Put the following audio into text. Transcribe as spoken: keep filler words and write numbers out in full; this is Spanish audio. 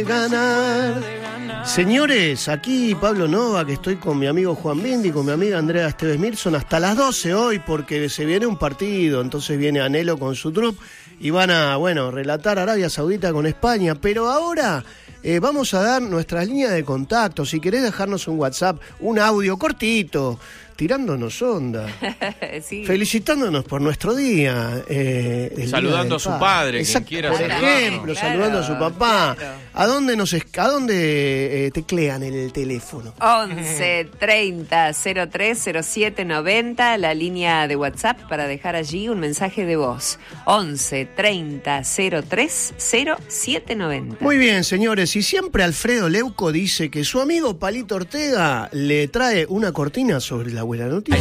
Ganar. Señores, aquí Pablo Nova, que estoy con mi amigo Juan Bindi, con mi amiga Andrea Esteves Mirson, hasta las doce hoy, porque se viene un partido, entonces viene Anhelo con su trupe y van a, bueno, relatar Arabia Saudita con España, pero ahora eh, vamos a dar nuestras líneas de contacto. Si querés dejarnos un WhatsApp, un audio cortito, tirándonos onda, sí, felicitándonos por nuestro día, eh, saludando día a su padre, Exacto, quien quiera, por ejemplo, claro, saludando a su papá. Claro. ¿A dónde nos a dónde eh, teclean el teléfono? once treinta cero tres cero siete noventa, la línea de WhatsApp para dejar allí un mensaje de voz. once treinta cero tres cero siete noventa. Muy bien, señores, y siempre Alfredo Leuco dice que su amigo Palito Ortega le trae una cortina sobre la buena noticia.